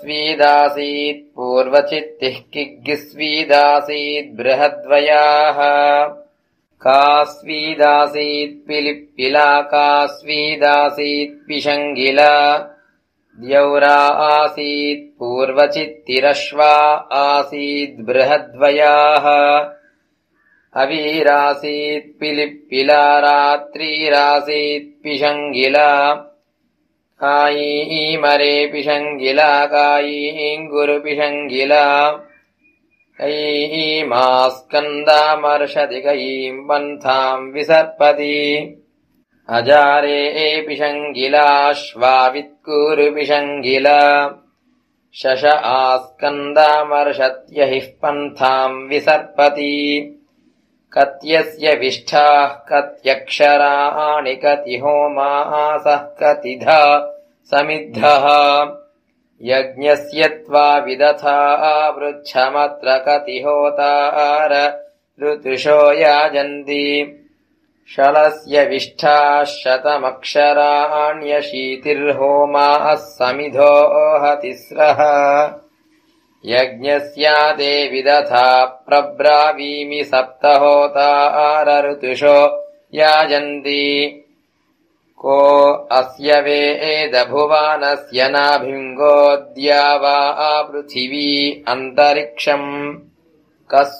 स्वीदासीत् पूर्वचित्तिः किग्गिस्वीदासीत् बृहद्वयाः का स्वीदासीत् पिलिप्पिला का स्वीदासीत् पिशङ्गिला द्यौरा आसीत् पूर्वचित्तिरश्वा आसीत् बृहद्वयाः अवीरासीत् पिलिप्पिला रात्रिरासीत् पिशङ्गिला कायीमरे पिशङ्गिला कायीङ्गुरुपिशङ्गिला कैमास्कन्दामर्षति कैम् पन्थाम् विसर्पति अजारे पिशङ्गिलाश्वावित्कुरुपिशङ्गिला शश आस्कन्दामर्षत्यहिः पन्थाम् विसर्पति कत्यस्य विष्ठाः कत्यक्षराणि कति होमासः कतिधा समिद्धः यज्ञस्य त्वा विदथा वृच्छमत्र कति होतार ऋतुषो याजन्ति शलस्य विष्ठाः शतमक्षराण्यशीतिर्होमाः समिधो हतिस्रः यज्ञस्यादे विदथा प्रब्रावीमि सप्तहोतार ऋतुषो याजन्ति को अस्य वेदभुवानस्य नाभिङ्गोऽद्या वा पृथिवी अन्तरिक्षम् कः